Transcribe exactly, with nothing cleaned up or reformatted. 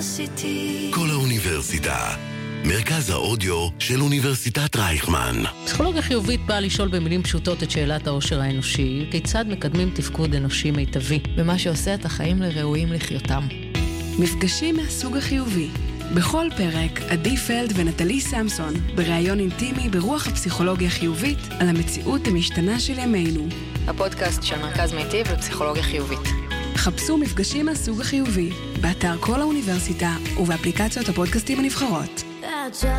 כל האוניברסיטה, מרכז האודיו של אוניברסיטת רייכמן. פסיכולוגיה חיובית באה לשאול במילים פשוטות את שאלת העושר האנושי, כיצד מקדמים תפקוד אנושי מיטבי, ומה שעושה את החיים לראויים לחיותם. מפגשים מהסוג החיובי. בכל פרק, עדי פלד ונטלי סמסון, בראיון אינטימי ברוח הפסיכולוגיה חיובית, על המציאות המשתנה של ימינו. הפודקאסט של מרכז מיטיב לפסיכולוגיה חיובית. חפשו מפגשים מהסוג החיובי, באתר כל האוניברסיטה ובאפליקציות הפודקאסטים הנבחרות.